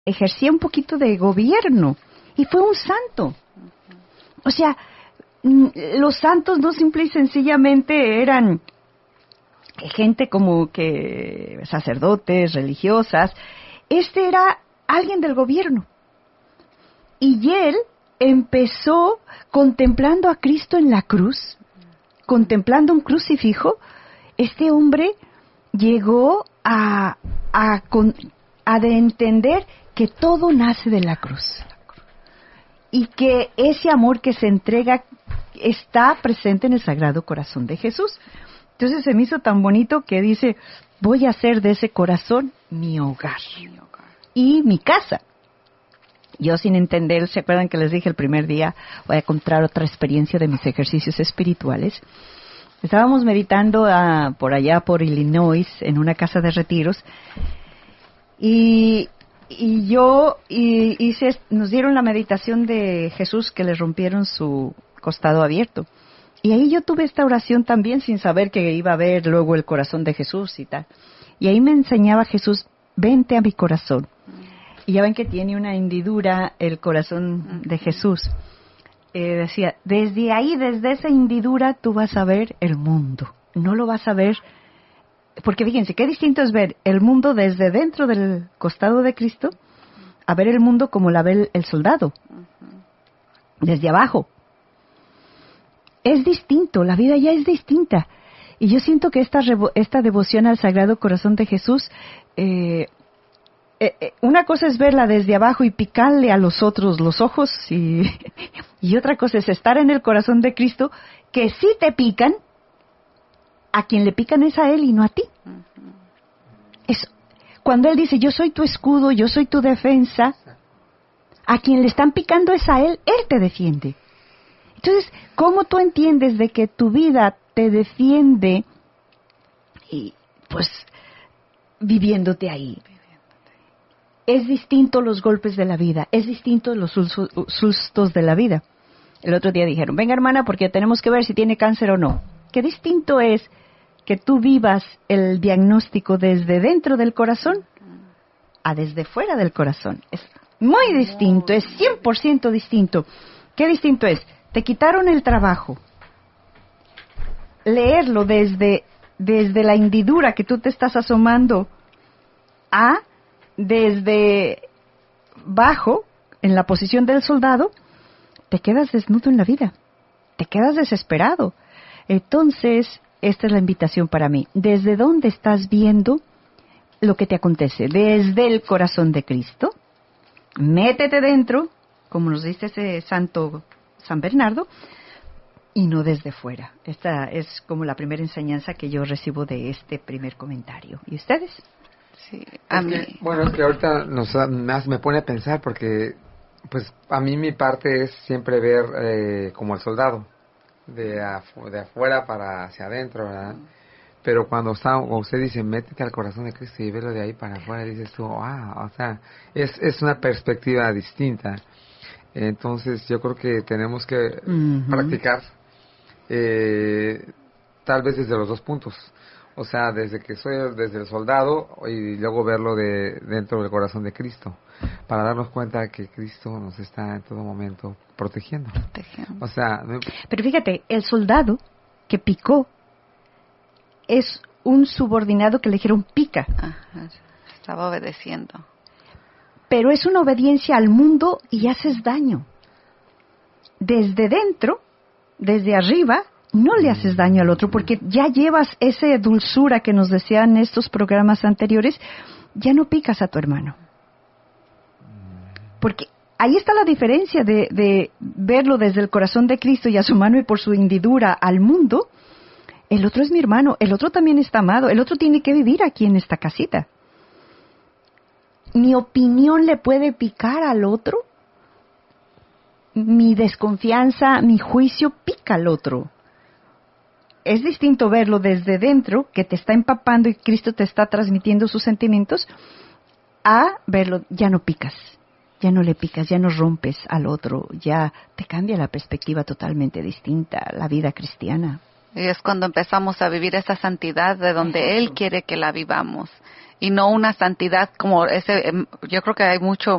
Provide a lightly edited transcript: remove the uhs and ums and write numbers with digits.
ejercía un poquito de gobierno y fue un santo. O sea, los santos no simple y sencillamente eran gente como que sacerdotes, religiosas. Este era alguien del gobierno. Y él empezó contemplando a Cristo en la cruz, contemplando un crucifijo. Este hombre llegó a de entender que todo nace de la cruz y que ese amor que se entrega está presente en el Sagrado Corazón de Jesús. Entonces se me hizo tan bonito que dice, voy a hacer de ese corazón mi hogar y mi casa. Yo sin entender, ¿se acuerdan que les dije el primer día? Voy a contar otra experiencia de mis ejercicios espirituales. Estábamos meditando por allá por Illinois, en una casa de retiros, y nos dieron la meditación de Jesús que le rompieron su costado abierto. Y ahí yo tuve esta oración también sin saber que iba a ver luego el corazón de Jesús y tal. Y ahí me enseñaba Jesús, vente a mi corazón. Y ya ven que tiene una hendidura el corazón de Jesús. Decía, desde ahí, desde esa hendidura, tú vas a ver el mundo. No lo vas a ver, porque fíjense, qué distinto es ver el mundo desde dentro del costado de Cristo a ver el mundo como la ve el soldado, desde abajo. Es distinto, la vida ya es distinta. Y yo siento que esta devoción al Sagrado Corazón de Jesús, una cosa es verla desde abajo y picarle a los otros los ojos, y otra cosa es estar en el corazón de Cristo, que sí te pican, a quien le pican es a Él y no a ti. Cuando Él dice, yo soy tu escudo, yo soy tu defensa, a quien le están picando es a Él, Él te defiende. Entonces, ¿cómo tú entiendes de que tu vida te defiende? Y pues, viviéndote ahí. Es distinto los golpes de la vida, es distinto los sustos de la vida. El otro día dijeron, venga hermana, porque tenemos que ver si tiene cáncer o no. Qué distinto es que tú vivas el diagnóstico desde dentro del corazón a desde fuera del corazón. Es muy distinto, es 100% distinto. ¿Qué distinto es? Te quitaron el trabajo. Leerlo desde la hendidura que tú te estás asomando a desde bajo, en la posición del soldado, te quedas desnudo en la vida, te quedas desesperado. Entonces, esta es la invitación para mí. ¿Desde dónde estás viendo lo que te acontece? ¿Desde el corazón de Cristo? Métete dentro, como nos dice ese santo San Bernardo, y no desde fuera. Esta es como la primera enseñanza que yo recibo de este primer comentario. ¿Y ustedes? Sí, es que ahorita más me pone a pensar porque, pues, a mí mi parte es siempre ver como el soldado, de afuera para hacia adentro, ¿verdad? Pero cuando usted dice, métete al corazón de Cristo y velo de ahí para afuera, dices tú, o sea, es una perspectiva distinta. Entonces, yo creo que tenemos que practicar, tal vez desde los dos puntos. O sea, desde el soldado y luego verlo dentro del corazón de Cristo, para darnos cuenta que Cristo nos está en todo momento protegiendo. O sea, pero fíjate, el soldado que picó es un subordinado que le dijeron pica. Ajá, estaba obedeciendo. Pero es una obediencia al mundo y haces daño. Desde dentro, desde arriba, no le haces daño al otro, porque ya llevas esa dulzura que nos decían en estos programas anteriores, ya no picas a tu hermano. Porque ahí está la diferencia de verlo desde el corazón de Cristo y asomarme por su hendidura al mundo. El otro es mi hermano, el otro también está amado, el otro tiene que vivir aquí en esta casita. Mi opinión le puede picar al otro, mi desconfianza, mi juicio pica al otro. Es distinto verlo desde dentro, que te está empapando y Cristo te está transmitiendo sus sentimientos, a verlo, ya no picas, ya no le picas, ya no rompes al otro, ya te cambia la perspectiva totalmente distinta, la vida cristiana. Y es cuando empezamos a vivir esa santidad de donde Él quiere que la vivamos. Y no una santidad como ese, yo creo que hay mucho